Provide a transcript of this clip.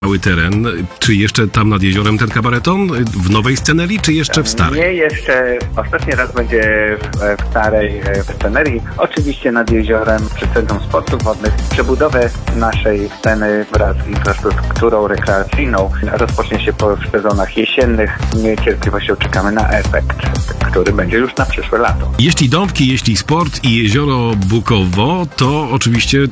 cały teren. Czy jeszcze tam nad jeziorem ten kabareton? W nowej scenerii, czy jeszcze w starej? Nie, jeszcze ostatni raz będzie w starej scenerii. Oczywiście nad jeziorem przy Centrum Sportów Wodnych. Przebudowę naszej sceny wraz z infrastrukturą rekreacyjną rozpocznie się w sezonach jesiennych. Z niecierpliwością czekamy na efekt, który będzie już na przyszłe lato. Jeśli Dąbki, jeśli sport i jezioro Bukowo, to oczywiście